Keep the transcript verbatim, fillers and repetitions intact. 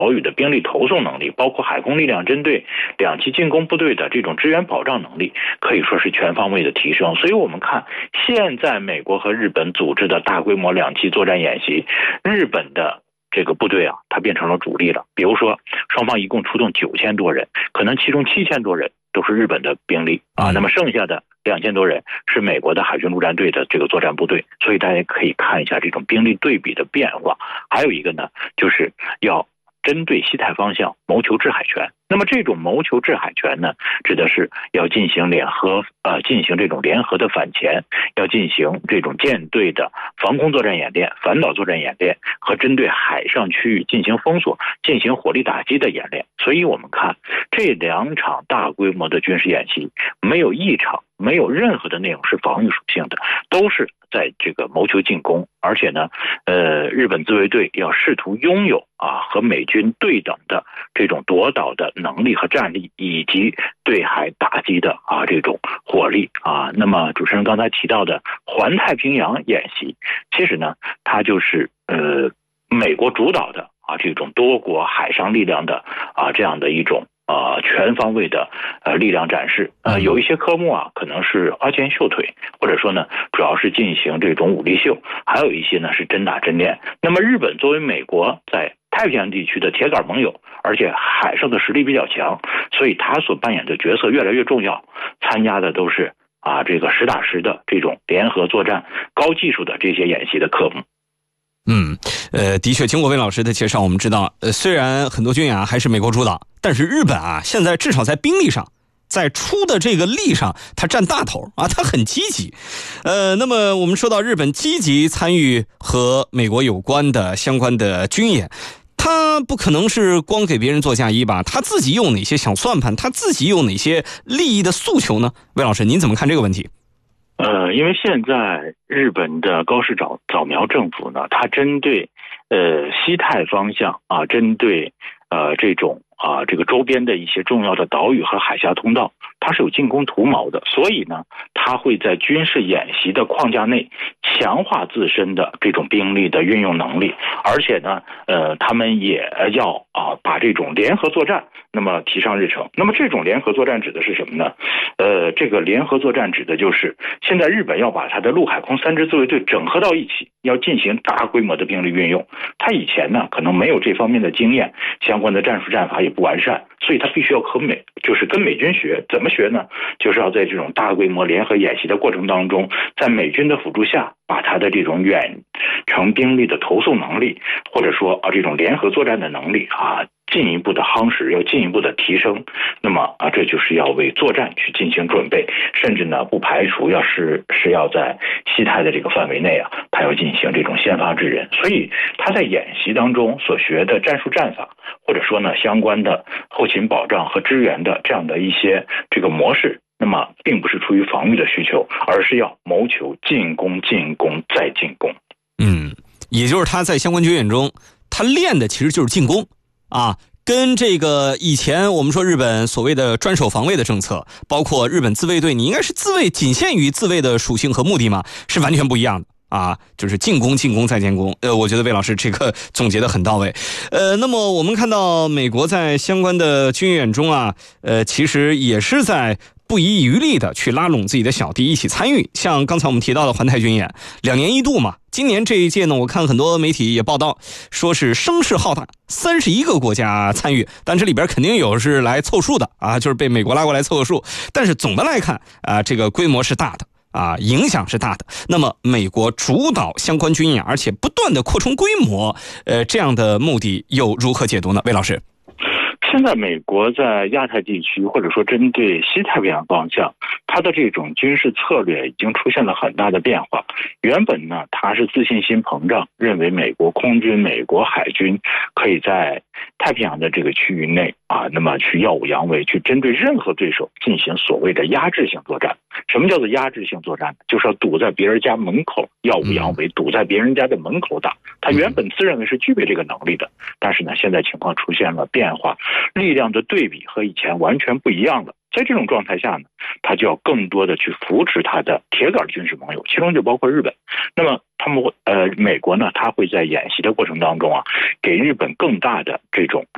岛屿的兵力投送能力，包括海空力量针对两栖进攻部队的这种支援保障能力，可以说是全方位的提升。所以我们看现在美国和日本组织的大规模两栖作战演习，日本的这个部队啊，它变成了主力了。比如说，双方一共出动九千多人，可能其中七千多人都是日本的兵力啊，那么剩下的两千多人是美国的海军陆战队的这个作战部队。所以大家可以看一下这种兵力对比的变化。还有一个呢，就是要针对西太方向谋求制海权。那么这种谋求制海权呢，指的是要进行联合呃进行这种联合的反潜，要进行这种舰队的防空作战演练、反导作战演练和针对海上区域进行封锁、进行火力打击的演练。所以我们看这两场大规模的军事演习，没有一场没有任何的内容是防御属性的，都是在这个谋求进攻。而且呢，呃，日本自卫队要试图拥有啊和美军对等的这种夺岛的能力和战力，以及对海打击的啊这种火力啊。那么主持人刚才提到的环太平洋演习，其实呢，它就是呃美国主导的啊这种多国海上力量的啊这样的一种呃，全方位的呃力量展示。呃，有一些科目啊，可能是花拳绣腿，或者说呢，主要是进行这种武力秀；还有一些呢是真打真练。那么，日本作为美国在太平洋地区的铁杆盟友，而且海上的实力比较强，所以他所扮演的角色越来越重要。参加的都是啊这个实打实的这种联合作战、高技术的这些演习的科目。 嗯，呃，的确，经过魏老师的介绍，我们知道，呃，虽然很多军演啊还是美国主导，但是日本啊，现在至少在兵力上，在出的这个力上，它占大头啊，它很积极。呃，那么我们说到日本积极参与和美国有关的相关的军演，他不可能是光给别人做嫁衣吧？他自己有哪些小算盘？他自己有哪些利益的诉求呢？魏老师，您怎么看这个问题？ 呃，因为现在日本的高市早早苗政府呢，它针对呃西太方向啊，针对呃这种啊这个周边的一些重要的岛屿和海峡通道，它是有进攻图谋的。所以呢，它会在军事演习的框架内强化自身的这种兵力的运用能力，而且呢，呃，他们也要啊把这种联合作战那么提上日程。那么这种联合作战指的是什么呢？呃，这个联合作战指的就是现在日本要把它的陆海空三支自卫队整合到一起，要进行大规模的兵力运用。他以前呢可能没有这方面的经验，相关的战术战法也不完善，所以他必须要和美就是跟美军学。怎么学呢？就是要在这种大规模联合演习的过程当中，在美军的辅助下，把他的这种远程兵力的投送能力，或者说啊这种联合作战的能力啊，进一步的夯实，要进一步的提升。那么啊，这就是要为作战去进行准备，甚至呢不排除要是是要在西太的这个范围内啊，他要进行这种先发制人。所以他在演习当中所学的战术战法，或者说呢相关的后勤保障和支援的这样的一些这个模式，那么并不是出于防御的需求，而是要谋求进攻、进攻再进攻。 嗯，也就是他在相关军演中，他练的其实就是进攻啊。跟这个以前我们说日本所谓的专守防卫的政策，包括日本自卫队，你应该是自卫，仅限于自卫的属性和目的嘛，是完全不一样的啊，就是进攻、进攻再进攻。呃，我觉得魏老师这个总结的很到位。呃，那么我们看到美国在相关的军演中啊，呃，其实也是在不遗余力的去拉拢自己的小弟一起参与。像刚才我们提到的环太军演，两年一度嘛。今年这一届呢，我看很多媒体也报道说是声势浩大，三十一个国家参与，但这里边肯定有是来凑数的啊，就是被美国拉过来凑个数。但是总的来看啊，这个规模是大的啊，影响是大的。那么美国主导相关军演，而且不断的扩充规模，呃，这样的目的又如何解读呢？魏老师。 现在美国在亚太地区，或者说针对西太平洋方向，它的这种军事策略已经出现了很大的变化。原本呢，它是自信心膨胀，认为美国空军、美国海军可以在太平洋的这个区域内啊，那么去耀武扬威，去针对任何对手进行所谓的压制性作战。什么叫做压制性作战？就是要堵在别人家门口耀武扬威，堵在别人家的门口打。他原本自认为是具备这个能力的，但是呢，现在情况出现了变化，力量的对比和以前完全不一样了。在这种状态下呢，他就要更多的去扶持他的铁杆军事盟友，其中就包括日本。那么他们会呃，美国呢，他会在演习的过程当中啊，给日本更大的这种